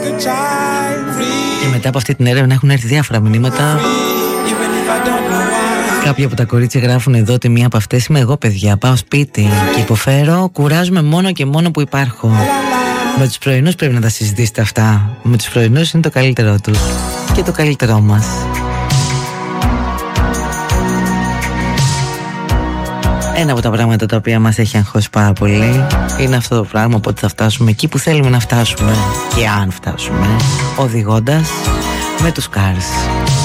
Και μετά από αυτή την έρευνα έχουν έρθει διάφορα μηνύματα. Κάποια από τα κορίτσια γράφουν εδώ ότι μία από αυτές είμαι εγώ, παιδιά. Πάω σπίτι και υποφέρω, κουράζομαι μόνο και μόνο που υπάρχω. Με τους πρωινούς πρέπει να τα συζητήσετε αυτά. Με τους πρωινούς είναι το καλύτερό τους και το καλύτερό μας. Ένα από τα πράγματα τα οποία μας έχει αγχώσει πάρα πολύ είναι αυτό το πράγμα, οπότε θα φτάσουμε εκεί που θέλουμε να φτάσουμε, και αν φτάσουμε, οδηγώντας με τους cars.